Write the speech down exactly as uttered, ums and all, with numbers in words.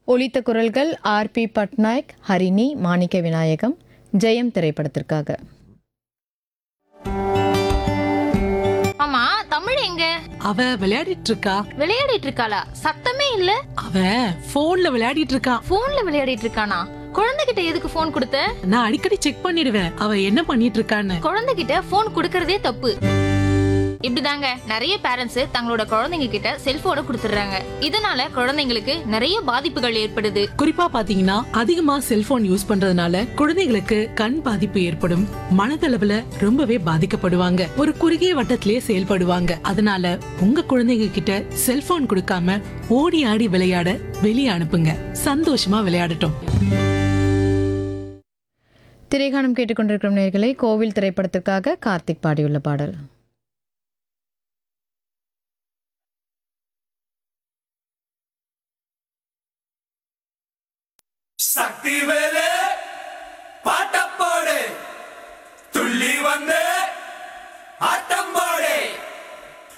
ஒலித்த குரல்கள் R B Patnaik, Harini, மாணிக்க விநாயகம், ஜெயம் திரைப்படத்திற்காக. ஆமா, தமிழ் எங்க? அவ விளையாடிட்டு இருக்கா. விளையாடிட்டு இருக்காளா? சத்தமே இல்ல. அவ போன்ல விளையாடிட்டு இருக்கா. போன்ல விளையாடிட்டு இருக்கானா? குழந்தைகிட்ட எதுக்கு போன் கொடுத்த? நான் அடிக்கடி செக் பண்ணிடுவேன் அவ என்ன பண்ணிட்டு இருக்கான்னு. குழந்தைகிட்ட போன் கொடுக்கறதே தப்பு. இப்படிதாங்க நிறைய பேரண்ட்ஸ் தங்களோட குழந்தைங்க கிட்ட செல்போனை கொடுத்துடுறாங்க. இதனால குழந்தைங்களுக்கு நிறைய பாதிப்புகள் ஏற்படுது. குறிப்பா பாத்தீங்கன்னா அதிகமா செல்போன் யூஸ் பண்றதுனால குழந்தைகளுக்கு கண் பாதிப்பு ஏற்படும், மனதளவுல ரொம்பவே பாதிக்கப்படுவாங்க, ஒரு குறுகிய வட்டத்திலே செயல்படுவாங்க. அதனால உங்க குழந்தைங்க கிட்ட செல்போன் கொடுக்காம ஓடி ஆடி விளையாட வெளியே அனுப்புங்க. சந்தோஷமா விளையாடட்டும். திரைகாணம் கேட்டுக்கொண்டிருக்கும் நேயர்களை, கோவில் திரைப்படத்திற்காக கார்த்திக் பாடியுள்ள பாடல். சக்தி வேலே